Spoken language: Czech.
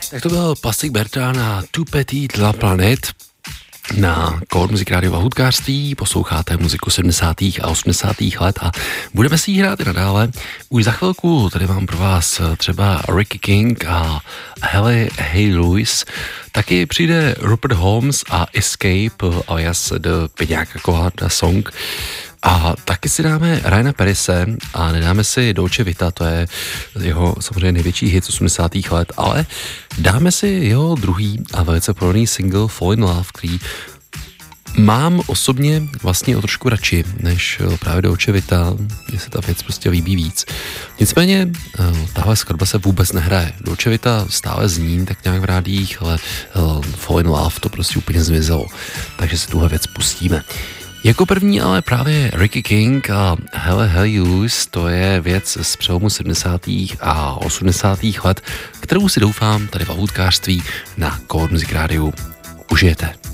Tak to byl Plastic Bertrand a Tu Petit La Planète na Core Music Radio a hudkářství. Posloucháte muziku 70. a 80. let a budeme si ji hrát i nadále. Už za chvilku tady mám pro vás třeba Ricky King a Halle Lewis. Taky přijde Rupert Holmes a Escape alias The Peňáka Colada Song. A taky si dáme Ryana Parise a nedáme si Dolce Vita, to je jeho samozřejmě největší hit 80. let, ale dáme si jeho druhý a velice podobný single Fall in Love, který mám osobně vlastně o trošku radši, než právě Dolce Vita, mně se ta věc prostě líbí víc. Nicméně tahle skladba se vůbec nehraje. Dolce Vita stále zní tak nějak v rádích, ale Fall in Love to prostě úplně zmizelo, takže si tuhle věc pustíme. Jako první ale právě Ricky King a Halle Lewis, to je věc z přelomu 70. a 80. let, kterou si doufám tady v hudkářství na Core Music Radio užijete.